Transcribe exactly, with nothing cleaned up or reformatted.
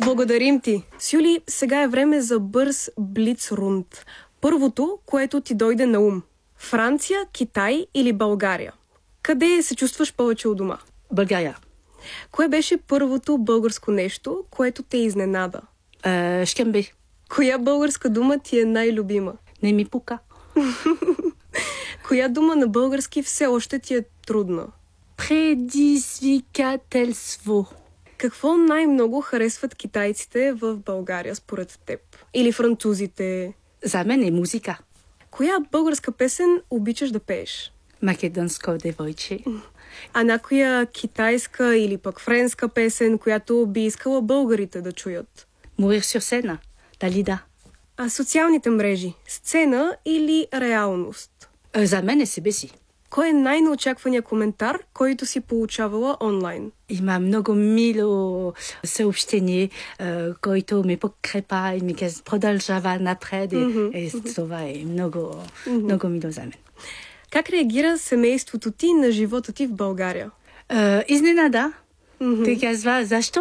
Благодарим ти. Сюли, сега е време за бърз блицрунд. Първото, което ти дойде на ум. Франция, Китай или България? Къде се чувстваш повече у дома? България. Кое беше първото българско нещо, което те изненада? Е, шкембе. Коя българска дума ти е най-любима? Не ми пука. Коя дума на български все още ти е трудна? Предизвикателство. Какво най-много харесват китайците в България според теб? Или французите? За мен е музика. Коя българска песен обичаш да пееш? Македонско девойче. А някоя китайска или пък френска песен, която би искала българите да чуят? Мourir sur scène. Далида. А социалните мрежи? Сцена или реалност? За мен е себе си. Кой е най-неочакваният коментар, който си получавала онлайн? Има много мило съобщение, който ме подкрепа и ми казва продължава напред. Mm-hmm. И това е много, mm-hmm. много мило за мен. Как реагира семейството ти на живота ти в България? Uh, изненада. Mm-hmm. Те казва, защо